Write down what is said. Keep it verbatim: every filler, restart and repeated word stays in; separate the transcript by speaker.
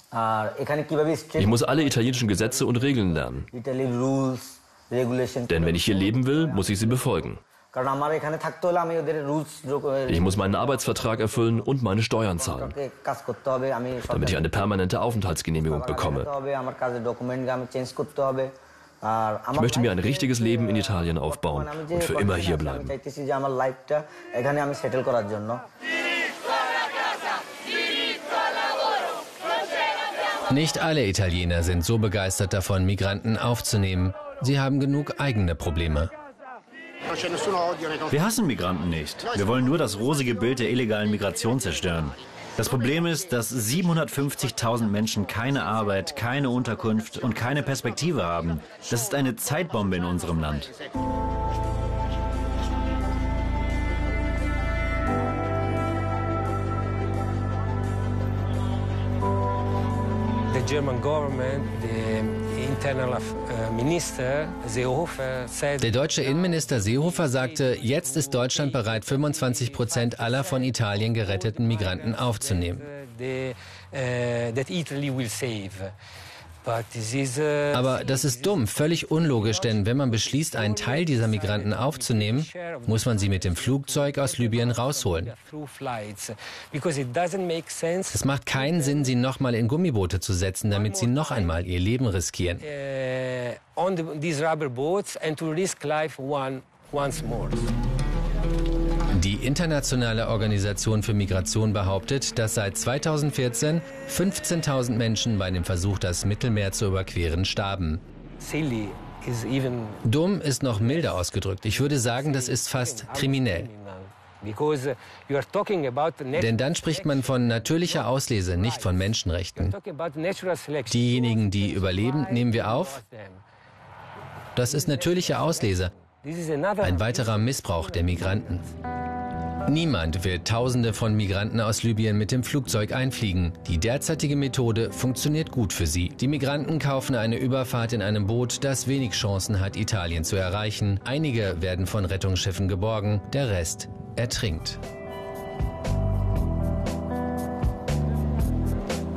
Speaker 1: Ich muss alle italienischen Gesetze und Regeln lernen. Denn wenn ich hier leben will, muss ich sie befolgen. Ich muss meinen Arbeitsvertrag erfüllen und meine Steuern zahlen, damit ich eine permanente Aufenthaltsgenehmigung bekomme. Ich möchte mir ein richtiges Leben in Italien aufbauen und für immer hier bleiben.
Speaker 2: Nicht alle Italiener sind so begeistert davon, Migranten aufzunehmen. Sie haben genug eigene Probleme.
Speaker 3: Wir hassen Migranten nicht. Wir wollen nur das rosige Bild der illegalen Migration zerstören. Das Problem ist, dass siebenhundertfünfzigtausend Menschen keine Arbeit, keine Unterkunft und keine Perspektive haben. Das ist eine Zeitbombe in unserem Land.
Speaker 4: The German government, the internal minister Seehofer said.
Speaker 2: Der deutsche Innenminister Seehofer sagte, jetzt ist Deutschland bereit, fünfundzwanzig Prozent aller von Italien geretteten Migranten aufzunehmen.
Speaker 4: That Italy will save.
Speaker 2: Aber das ist dumm, völlig unlogisch, denn wenn man beschließt, einen Teil dieser Migranten aufzunehmen, muss man sie mit dem Flugzeug aus Libyen rausholen. Es macht keinen Sinn, sie nochmal in Gummiboote zu setzen, damit sie noch einmal ihr Leben riskieren. Die Internationale Organisation für Migration behauptet, dass seit zweitausendvierzehn fünfzehntausend Menschen bei dem Versuch, das Mittelmeer zu überqueren, starben. Dumm ist noch milder ausgedrückt. Ich würde sagen, das ist fast kriminell. Denn dann spricht man von natürlicher Auslese, nicht von Menschenrechten. Diejenigen, die überleben, nehmen wir auf. Das ist natürliche Auslese. Ein weiterer Missbrauch der Migranten. Niemand will Tausende von Migranten aus Libyen mit dem Flugzeug einfliegen. Die derzeitige Methode funktioniert gut für sie. Die Migranten kaufen eine Überfahrt in einem Boot, das wenig Chancen hat, Italien zu erreichen. Einige werden von Rettungsschiffen geborgen, der Rest ertrinkt.